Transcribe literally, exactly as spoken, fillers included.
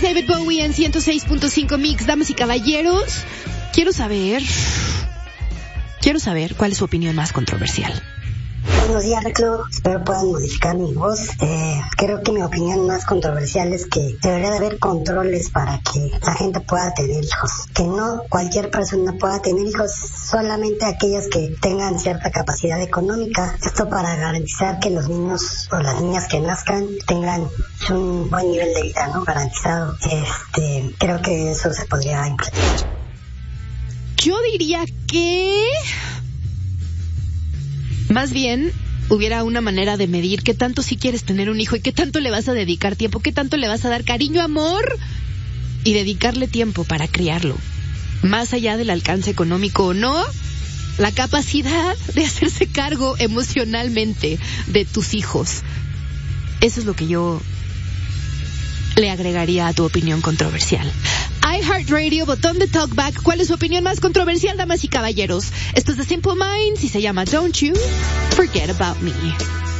David Bowie en ciento seis punto cinco Mix. Damas y caballeros, quiero saber... Quiero saber cuál es su opinión más controversial. Buenos días, Reclo. Espero puedan modificar mi voz. Eh, creo que mi opinión más controversial es que debería de haber controles para que la gente pueda tener hijos. Que no cualquier persona pueda tener hijos, solamente aquellas que tengan cierta capacidad económica. Esto para garantizar que los niños o las niñas que nazcan tengan un buen nivel de vida, ¿no? Garantizado. Este, creo que eso se podría implementar. Yo diría que... Más bien, hubiera una manera de medir qué tanto sí quieres tener un hijo y qué tanto le vas a dedicar tiempo, qué tanto le vas a dar cariño, amor y dedicarle tiempo para criarlo. Más allá del alcance económico o no, la capacidad de hacerse cargo emocionalmente de tus hijos. Eso es lo que yo le agregaría a tu opinión controversial. iHeartRadio, botón de talkback. ¿Cuál es su opinión más controversial, damas y caballeros? Esto es The Simple Minds y se llama Don't You Forget About Me.